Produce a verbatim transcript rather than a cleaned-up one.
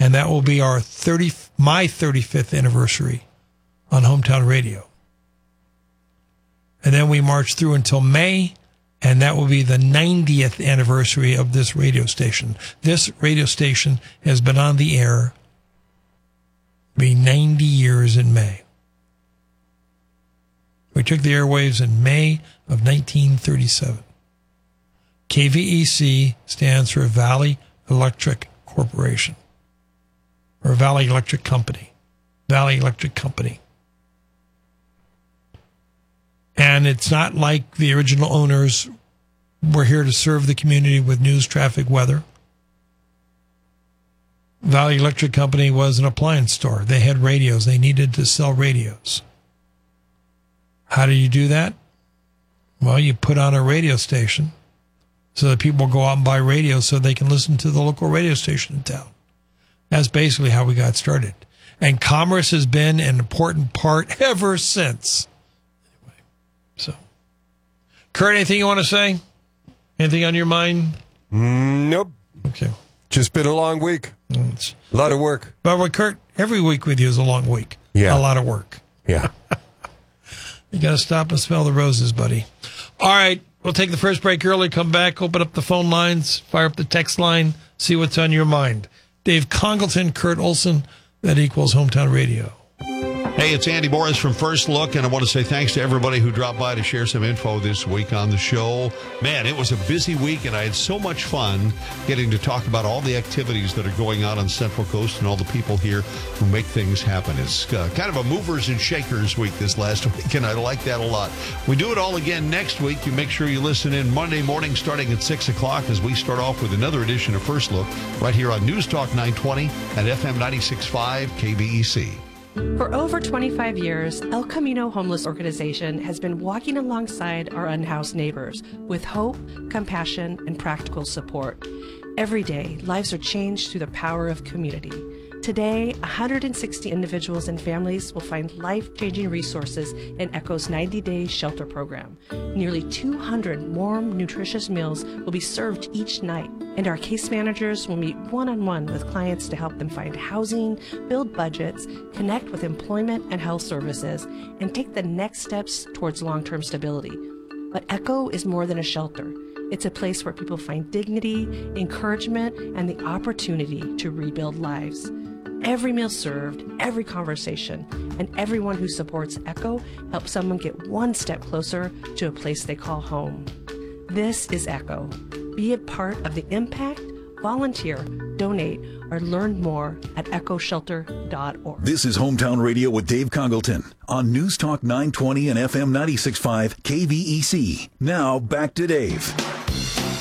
and that will be our thirty my thirty-fifth anniversary on Hometown Radio. And then we march through until May, and that will be the ninetieth anniversary of this radio station. This radio station has been on the air be ninety years in May. We took the airwaves in May of nineteen thirty-seven. K V E C stands for Valley Electric Corporation, or Valley Electric Company. Valley Electric Company. And it's not like the original owners were here to serve the community with news, traffic, weather. Valley Electric Company was an appliance store. They had radios. They needed to sell radios. How do you do that? Well, you put on a radio station so that people go out and buy radios so they can listen to the local radio station in town. That's basically how we got started. And commerce has been an important part ever since. Anyway, so. Kurt, anything you want to say? Anything on your mind? Mm, nope. Okay. Just been a long week. It's, a lot of work. But with Kurt, every week with you is a long week. Yeah. A lot of work. Yeah. You got to stop and smell the roses, buddy. All right. We'll take the first break early, come back, open up the phone lines, fire up the text line, see what's on your mind. Dave Congleton, Kurt Olson, that equals Hometown Radio. Hey, it's Andy Morris from First Look, and I want to say thanks to everybody who dropped by to share some info this week on the show. Man, it was a busy week, and I had so much fun getting to talk about all the activities that are going on on Central Coast and all the people here who make things happen. It's uh, kind of a movers and shakers week this last week, and I like that a lot. We do it all again next week. You make sure you listen in Monday morning starting at six o'clock as we start off with another edition of First Look right here on News Talk nine twenty and F M ninety-six point five K B E C. For over twenty-five years, El Camino Homeless Organization has been walking alongside our unhoused neighbors with hope, compassion, and practical support. Every day, lives are changed through the power of community. Today, one hundred sixty individuals and families will find life-changing resources in ECHO's ninety-day shelter program. Nearly two hundred warm, nutritious meals will be served each night, and our case managers will meet one-on-one with clients to help them find housing, build budgets, connect with employment and health services, and take the next steps towards long-term stability. But ECHO is more than a shelter. It's a place where people find dignity, encouragement, and the opportunity to rebuild lives. Every meal served, every conversation, and everyone who supports ECHO helps someone get one step closer to a place they call home. This is ECHO. Be a part of the impact, volunteer, donate, or learn more at echo shelter dot org. This is Hometown Radio with Dave Congleton on News Talk nine twenty and F M ninety-six point five K V E C. Now back to Dave.